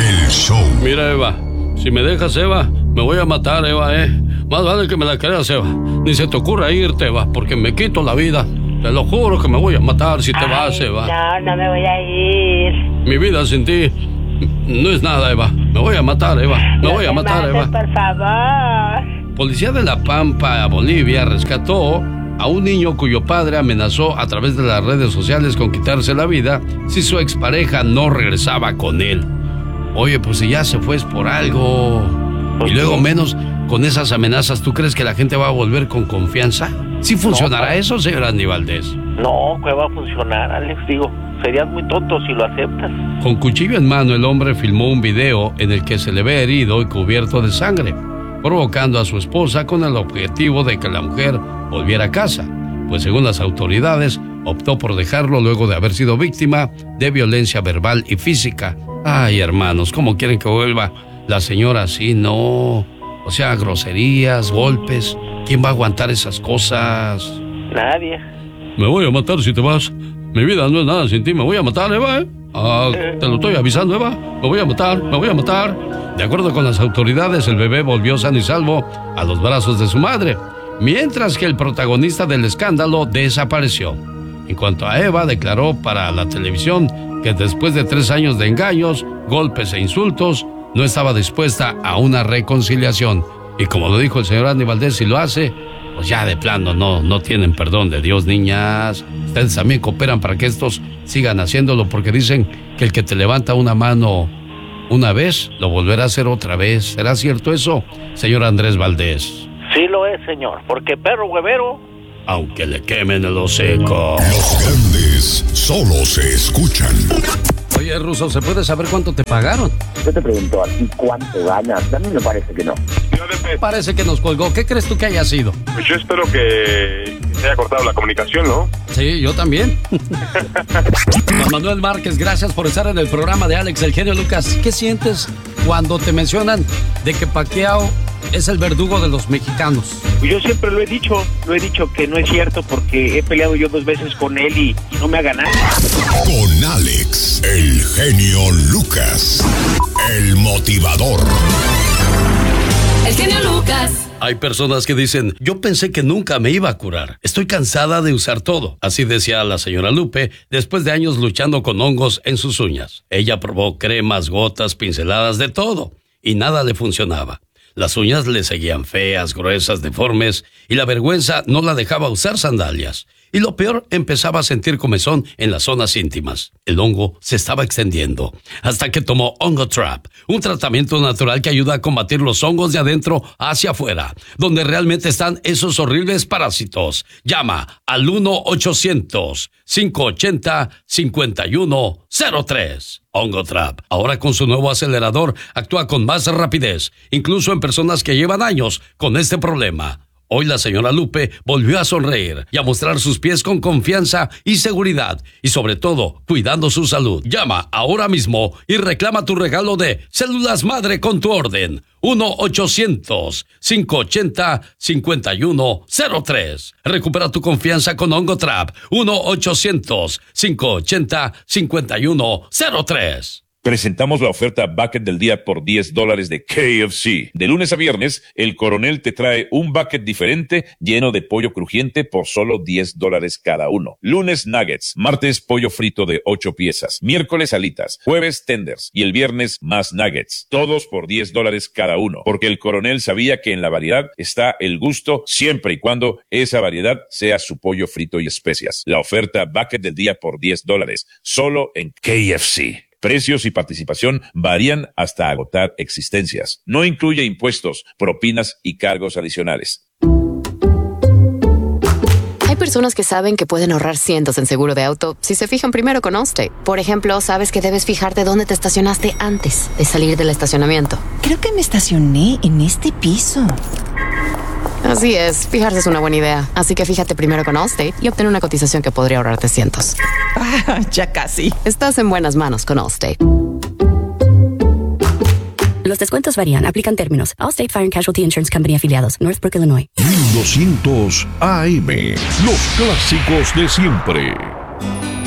El show. Mira, Eva, si me dejas, Eva, me voy a matar, Eva, Más vale que me la creas, Eva. Ni se te ocurra irte, Eva, porque me quito la vida. Te lo juro que me voy a matar si te vas, Eva. No me voy a ir. Mi vida sin ti no es nada, Eva. Me voy a matar, Eva. Me voy a matar, Eva. Por favor. Policía de La Pampa, Bolivia, rescató a un niño cuyo padre amenazó a través de las redes sociales con quitarse la vida si su expareja no regresaba con él. Oye, pues si ya se fue es por algo. Y luego menos con esas amenazas, ¿tú crees que la gente va a volver con confianza? ¿Sí funcionará eso, señor Andy Valdés? No, ¿qué va a funcionar, Alex? Digo, serías muy tonto si lo aceptas. Con cuchillo en mano, el hombre filmó un video en el que se le ve herido y cubierto de sangre, provocando a su esposa con el objetivo de que la mujer volviera a casa, pues según las autoridades, optó por dejarlo luego de haber sido víctima de violencia verbal y física. Ay, hermanos, ¿cómo quieren que vuelva la señora así? No, o sea, groserías, golpes. ¿Quién va a aguantar esas cosas? Nadie. Me voy a matar si te vas. Mi vida no es nada sin ti. Me voy a matar, Eva, te lo estoy avisando, Eva. Me voy a matar, me voy a matar. De acuerdo con las autoridades, el bebé volvió sano y salvo a los brazos de su madre, mientras que el protagonista del escándalo desapareció. En cuanto a Eva, declaró para la televisión que después de 3 años de engaños, golpes e insultos, no estaba dispuesta a una reconciliación. Y como lo dijo el señor Andy Valdés, si lo hace, pues ya de plano no tienen perdón de Dios, niñas. Ustedes también cooperan para que estos sigan haciéndolo, porque dicen que el que te levanta una mano una vez, lo volverá a hacer otra vez. ¿Será cierto eso, señor Andrés Valdés? Sí lo es, señor, porque perro huevero, aunque le quemen el hocico. Los grandes solo se escuchan. Oye, Ruso, ¿se puede saber cuánto te pagaron? Yo te pregunto a ti cuánto ganas. A mí me parece que no. Parece que nos colgó. ¿Qué crees tú que haya sido? Pues yo espero que se haya cortado la comunicación, ¿no? Sí, yo también. Juan Manuel Márquez, gracias por estar en el programa de Alex, el genio Lucas. ¿Qué sientes cuando te mencionan de que Pacquiao es el verdugo de los mexicanos? Yo siempre lo he dicho que no es cierto, porque he peleado yo 2 veces con él y no me ha ganado. Con Alex, el genio Lucas, el motivador. El genio Lucas. Hay personas que dicen, yo pensé que nunca me iba a curar. Estoy cansada de usar todo. Así decía la señora Lupe después de años luchando con hongos en sus uñas. Ella probó cremas, gotas, pinceladas, de todo, y nada le funcionaba. Las uñas le seguían feas, gruesas, deformes, y la vergüenza no la dejaba usar sandalias. Y lo peor, empezaba a sentir comezón en las zonas íntimas. El hongo se estaba extendiendo, hasta que tomó Hongo Trap, un tratamiento natural que ayuda a combatir los hongos de adentro hacia afuera, donde realmente están esos horribles parásitos. Llama al 1-800-580-5103. Hongo Trap, ahora con su nuevo acelerador, actúa con más rapidez, incluso en personas que llevan años con este problema. Hoy la señora Lupe volvió a sonreír y a mostrar sus pies con confianza y seguridad, y sobre todo, cuidando su salud. Llama ahora mismo y reclama tu regalo de células madre con tu orden. 1-800-580-5103. Recupera tu confianza con Hongo Trap. 1-800-580-5103. Presentamos la oferta bucket del día por $10 de KFC. De lunes a viernes, el Coronel te trae un bucket diferente lleno de pollo crujiente por solo $10 cada uno. Lunes, nuggets. Martes, pollo frito de 8 piezas. Miércoles, alitas. Jueves, tenders. Y el viernes, más nuggets. Todos por $10 cada uno. Porque el Coronel sabía que en la variedad está el gusto, siempre y cuando esa variedad sea su pollo frito y especias. La oferta bucket del día por $10. Solo en KFC. Precios y participación varían hasta agotar existencias. No incluye impuestos, propinas y cargos adicionales. Hay personas que saben que pueden ahorrar cientos en seguro de auto si se fijan primero con Allstate. Por ejemplo, sabes que debes fijarte dónde te estacionaste antes de salir del estacionamiento. Creo que me estacioné en este piso. Así es, fijarse es una buena idea. Así que fíjate primero con Allstate y obtén una cotización que podría ahorrarte cientos. Ya casi. Estás en buenas manos con Allstate. Los descuentos varían, aplican términos. Allstate Fire and Casualty Insurance Company afiliados, Northbrook, Illinois. 1200 AM, los clásicos de siempre.